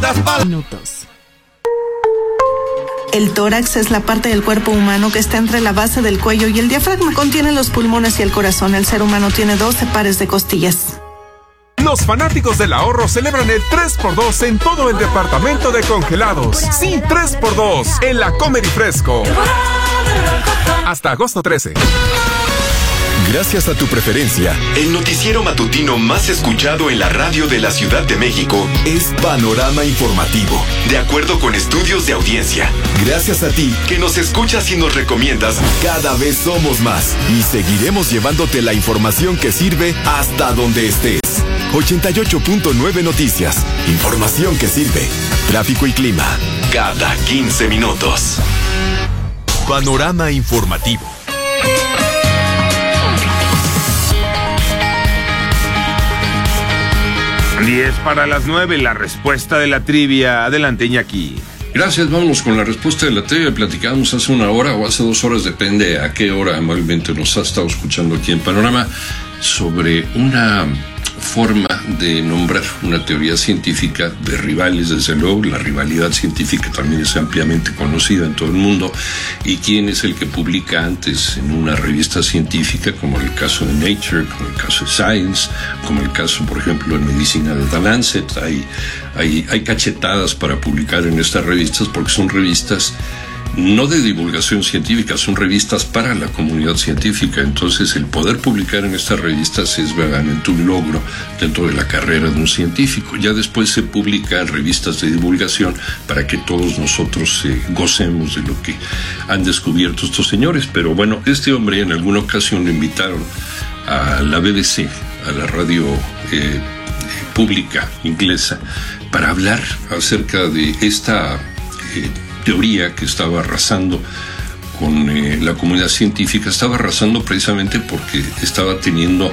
Minutos. El tórax es la parte del cuerpo humano que está entre la base del cuello y el diafragma. Contiene los pulmones y el corazón. El ser humano tiene 12 pares de costillas. Los fanáticos del ahorro celebran el 3x2 en todo el departamento de congelados. Sí, 3x2 en la Comer y Fresco. Hasta agosto 13. Gracias a tu preferencia, el noticiero matutino más escuchado en la radio de la Ciudad de México es Panorama Informativo, de acuerdo con estudios de audiencia. Gracias a ti, que nos escuchas y nos recomiendas, cada vez somos más y seguiremos llevándote la información que sirve hasta donde estés. 88.9 Noticias, información que sirve. Tráfico y clima, cada 15 minutos. Panorama Informativo. 8:50, la respuesta de la trivia. Adelante, Iñaki. Gracias, vámonos con la respuesta de la trivia. Platicábamos hace una hora o hace 2 horas, depende a qué hora amablemente nos ha estado escuchando aquí en Panorama, sobre una forma de nombrar una teoría científica de rivales. Desde luego, la rivalidad científica también es ampliamente conocida en todo el mundo. ¿Y quién es el que publica antes en una revista científica, como el caso de Nature, como el caso de Science, como el caso, por ejemplo, en medicina de The Lancet? Hay cachetadas para publicar en estas revistas porque son revistas no de divulgación científica, son revistas para la comunidad científica. Entonces, el poder publicar en estas revistas es verdaderamente un logro dentro de la carrera de un científico. Ya después se publican revistas de divulgación para que todos nosotros gocemos de lo que han descubierto estos señores. Pero bueno, este hombre en alguna ocasión lo invitaron a la BBC, a la radio pública inglesa, para hablar acerca de esta teoría que estaba arrasando con la comunidad científica. Estaba arrasando precisamente porque estaba teniendo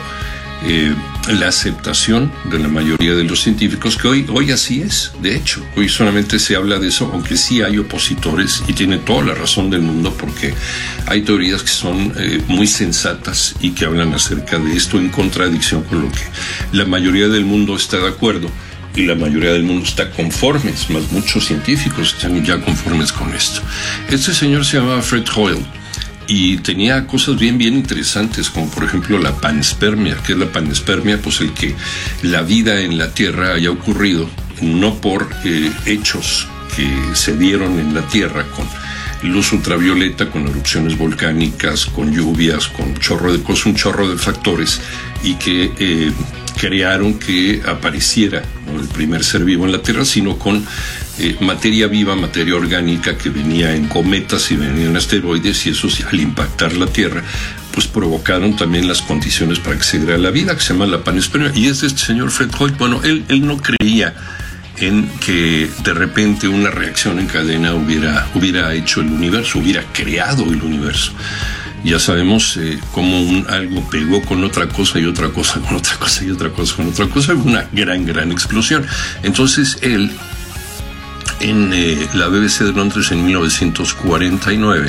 la aceptación de la mayoría de los científicos, que hoy así es. De hecho, hoy solamente se habla de eso, aunque sí hay opositores, y tiene toda la razón del mundo, porque hay teorías que son muy sensatas y que hablan acerca de esto en contradicción con lo que la mayoría del mundo está de acuerdo. Y la mayoría del mundo está conformes, más muchos científicos están ya conformes con esto. Este señor se llamaba Fred Hoyle y tenía cosas bien interesantes, como por ejemplo la panspermia. ¿Qué es la panspermia? Pues el que la vida en la Tierra haya ocurrido no por hechos que se dieron en la Tierra con luz ultravioleta, con erupciones volcánicas, con lluvias, con un chorro de factores, y que crearon que apareciera, ¿no?, el primer ser vivo en la Tierra, sino con materia viva, materia orgánica que venía en cometas y venía en asteroides, y eso al impactar la Tierra pues provocaron también las condiciones para que se diera la vida, que se llama la panspermia. Y es de este señor Fred Hoyle. Bueno, él no creía en que de repente una reacción en cadena hubiera hecho el universo, hubiera creado el universo. Ya sabemos cómo algo pegó con otra cosa y otra cosa, con otra cosa y otra cosa, con otra cosa, una gran explosión. Entonces él, en la BBC de Londres en 1949,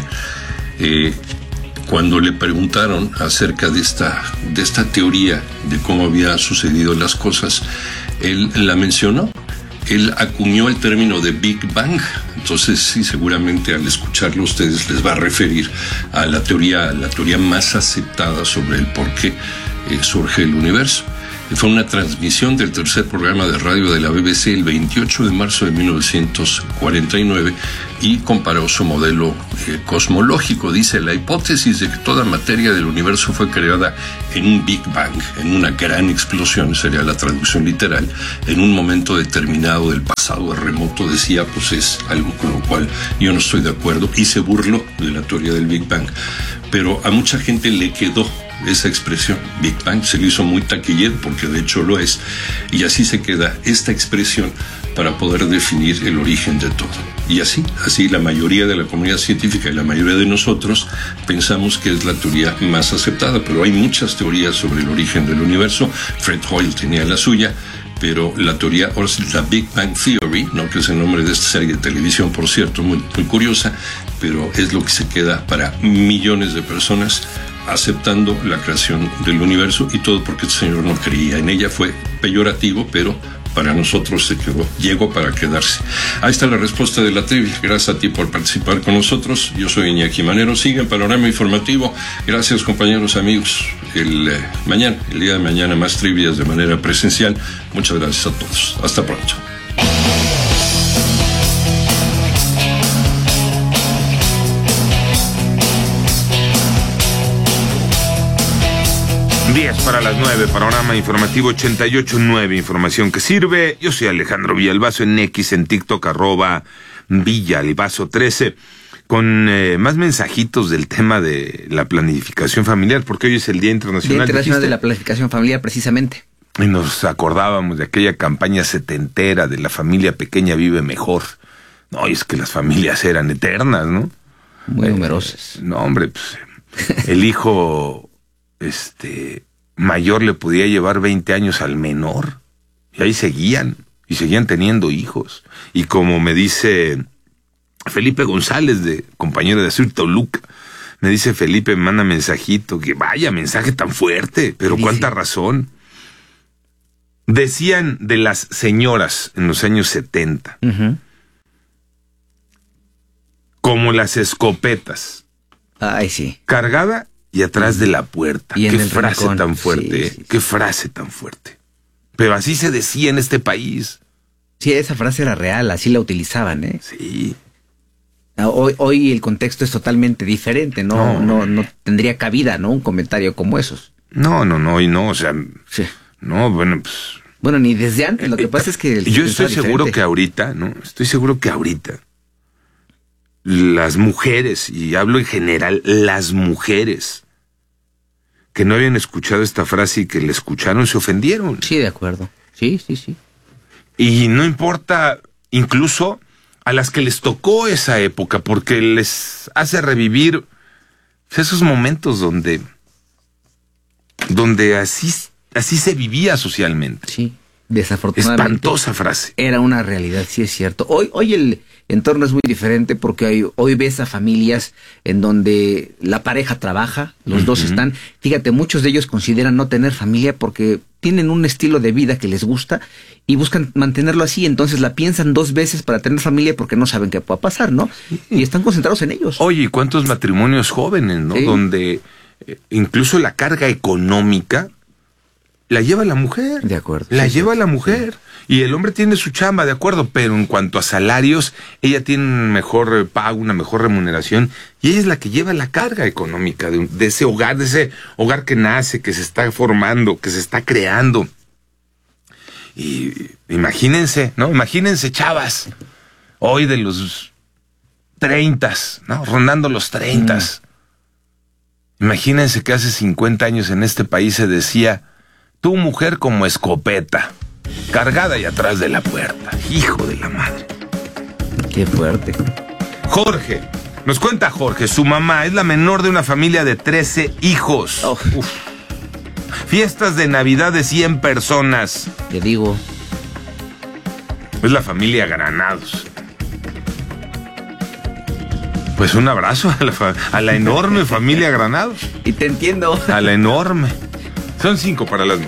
cuando le preguntaron acerca de esta teoría de cómo había sucedido las cosas, él la mencionó. Él acuñó el término de Big Bang. Entonces, sí, seguramente al escucharlo a ustedes les va a referir a la teoría más aceptada sobre el por qué surge el universo. Fue una transmisión del tercer programa de radio de la BBC el 28 de marzo de 1949 y comparó su modelo cosmológico. Dice: la hipótesis de que toda materia del universo fue creada en un Big Bang, en una gran explosión, sería la traducción literal, en un momento determinado del pasado remoto, decía, pues es algo con lo cual yo no estoy de acuerdo, y se burló de la teoría del Big Bang. Pero a mucha gente le quedó esa expresión, Big Bang, se le hizo muy taquillero, porque de hecho lo es, y así se queda esta expresión para poder definir el origen de todo. Y así la mayoría de la comunidad científica y la mayoría de nosotros pensamos que es la teoría más aceptada, pero hay muchas teorías sobre el origen del universo. Fred Hoyle tenía la suya, pero la teoría, ahora sí, la Big Bang Theory, ¿no?, que es el nombre de esta serie de televisión, por cierto, muy curiosa, pero es lo que se queda para millones de personas, aceptando la creación del universo, y todo porque este señor no creía en ella. Fue peyorativo, pero para nosotros llegó para quedarse. Ahí está la respuesta de la trivia. Gracias a ti por participar con nosotros. Yo soy Iñaki Manero. Sigue Panorama Informativo. Gracias, compañeros, amigos. El día de mañana, más trivias de manera presencial. Muchas gracias a todos. Hasta pronto. 10 para las 9, Panorama Informativo 88.9, información que sirve. Yo soy Alejandro Villalbazo en X, en TikTok, @Villalbazo13, con más mensajitos del tema de la planificación familiar, porque hoy es el Día Internacional, de la Planificación Familiar, precisamente. Y nos acordábamos de aquella campaña setentera de la familia pequeña vive mejor. No, y es que las familias eran eternas, ¿no? Muy numerosas. No, hombre, pues, el hijo mayor le podía llevar 20 años al menor, y ahí seguían teniendo hijos. Y como me dice Felipe González, compañero de Azul Toluca, me dice Felipe, me manda mensajito, que vaya mensaje tan fuerte, pero cuánta razón. Decían de las señoras en los años 70, como las escopetas. Ay, sí. Cargada y atrás de la puerta. Y qué frase rincón tan fuerte, sí. Qué frase tan fuerte. Pero así se decía en este país. Sí, esa frase era real, así la utilizaban, ¿eh? Sí. Hoy el contexto es totalmente diferente, no tendría cabida, ¿no? Un comentario como esos. No, hoy no, o sea, sí. No, bueno, pues. Bueno, ni desde antes, lo que pasa es que... Yo estoy seguro que ahorita, las mujeres, y hablo en general, las mujeres que no habían escuchado esta frase y que la escucharon se ofendieron. Sí, de acuerdo. Sí. Y no importa, incluso a las que les tocó esa época, porque les hace revivir esos momentos donde así se vivía socialmente. Sí, desafortunadamente. Espantosa frase. Era una realidad, sí es cierto. Hoy el entorno es muy diferente porque hoy ves a familias en donde la pareja trabaja, los dos están. Fíjate, muchos de ellos consideran no tener familia porque tienen un estilo de vida que les gusta y buscan mantenerlo así, entonces la piensan 2 veces para tener familia porque no saben qué pueda pasar, ¿no? Y están concentrados en ellos. Oye, ¿y cuántos matrimonios jóvenes, no? Sí. Donde incluso la carga económica la lleva la mujer. De acuerdo. La lleva la mujer. Sí. Y el hombre tiene su chamba, de acuerdo, pero en cuanto a salarios, ella tiene un mejor pago, una mejor remuneración, y ella es la que lleva la carga económica de ese hogar que nace, que se está formando, que se está creando. Y imagínense, ¿no? Imagínense, chavas, hoy de los 30, ¿no? Rondando los 30. Imagínense que hace 50 años en este país se decía, tu mujer como escopeta, cargada y atrás de la puerta. Hijo de la madre. Qué fuerte. Jorge, nos cuenta Jorge, su mamá es la menor de una familia de 13 hijos. Oh. Fiestas de Navidad de 100 personas. Te digo. Es la familia Granados. Pues un abrazo a la enorme familia Granados. Y te entiendo. A la enorme. Son 5 para las 9.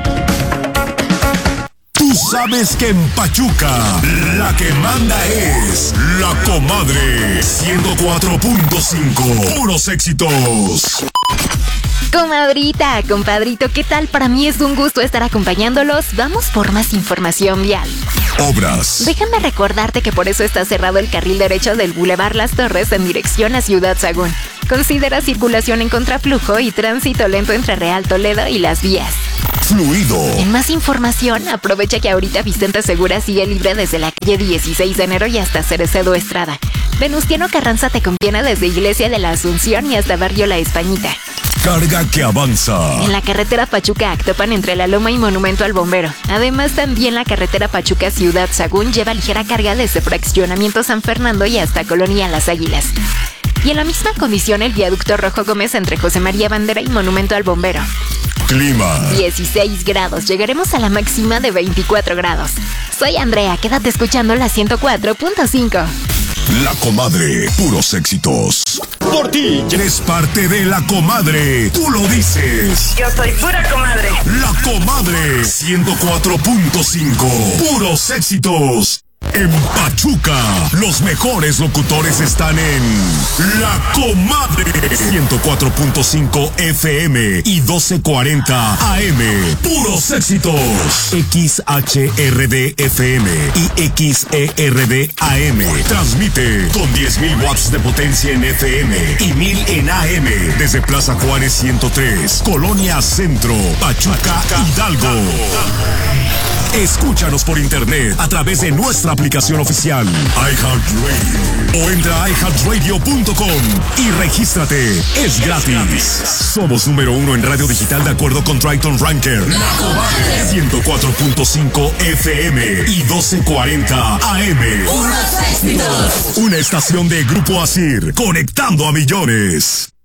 Tú sabes que en Pachuca la que manda es La Comadre 104.5. Puros éxitos. Comadrita, compadrito, ¿qué tal? Para mí es un gusto estar acompañándolos. Vamos por más información vial. Obras. Déjame recordarte que por eso está cerrado el carril derecho del Boulevard Las Torres en dirección a Ciudad Sagún. Considera circulación en contraflujo y tránsito lento entre Real Toledo y Las Vías. Fluido. En más información, aprovecha que ahorita Vicente Segura sigue libre desde la calle 16 de enero y hasta Cerecedo Estrada. Venustiano Carranza te conviene desde Iglesia de la Asunción y hasta Barrio La Españita. Carga que avanza. En la carretera Pachuca-Actopan entre La Loma y Monumento al Bombero. Además, también la carretera Pachuca-Ciudad Sagún lleva ligera carga desde Fraccionamiento San Fernando y hasta Colonia Las Águilas. Y en la misma condición el viaducto Rojo Gómez entre José María Bandera y Monumento al Bombero. Clima. 16 grados. Llegaremos a la máxima de 24 grados. Soy Andrea. Quédate escuchando la 104.5. La Comadre. Puros éxitos. Por ti, eres parte de La Comadre. Tú lo dices. Yo soy pura comadre. La Comadre 104.5. Puros éxitos. En Pachuca, los mejores locutores están en La Comadre 104.5 FM y 1240 AM. Puros éxitos. XHRD FM y XERD AM. Transmite con 10.000 watts de potencia en FM y 1.000 en AM desde Plaza Juárez 103, Colonia Centro, Pachuca, Hidalgo. Escúchanos por internet a través de nuestra aplicación oficial iHeartRadio o entra a iHeartRadio.com y regístrate. Es gratis. Somos número 1 en radio digital de acuerdo con Triton Ranker. 104.5 FM y 1240 AM. Una estación de Grupo Asir, conectando a millones.